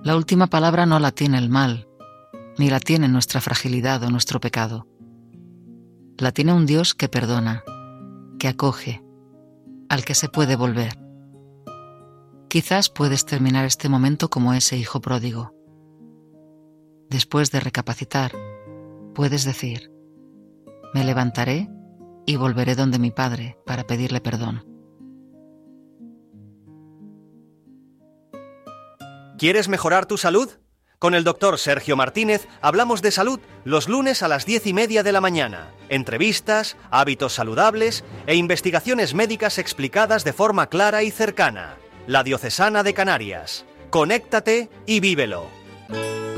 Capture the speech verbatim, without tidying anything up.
La última palabra no la tiene el mal, ni la tiene nuestra fragilidad o nuestro pecado. La tiene un Dios que perdona, que acoge, al que se puede volver. Quizás puedes terminar este momento como ese hijo pródigo. Después de recapacitar, puedes decir: me levantaré y volveré donde mi padre para pedirle perdón. ¿Quieres mejorar tu salud? Con el doctor Sergio Martínez hablamos de salud los lunes a las diez y media de la mañana. Entrevistas, hábitos saludables e investigaciones médicas explicadas de forma clara y cercana. La Diocesana de Canarias. Conéctate y vívelo.